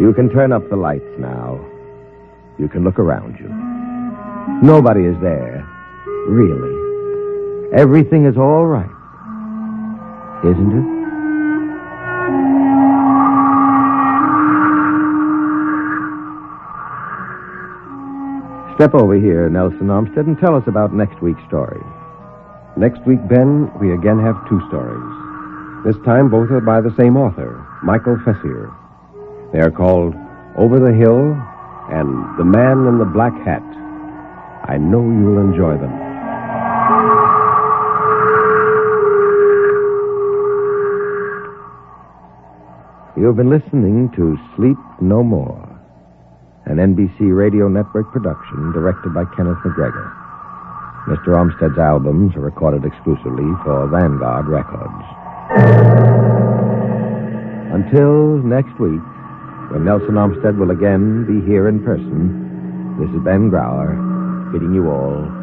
You can turn up the lights now. You can look around you. Nobody is there, really. Everything is all right, isn't it? Step over here, Nelson Armstead, and tell us about next week's story. Next week, Ben, we again have two stories. This time, both are by the same author, Michael Fessier. They are called Over the Hill and The Man in the Black Hat. I know you'll enjoy them. You've been listening to Sleep No More, an NBC Radio Network production directed by Kenneth McGregor. Mr. Armstead's albums are recorded exclusively for Vanguard Records. Until next week, when Nelson Armstead will again be here in person, this is Ben Grauer bidding you all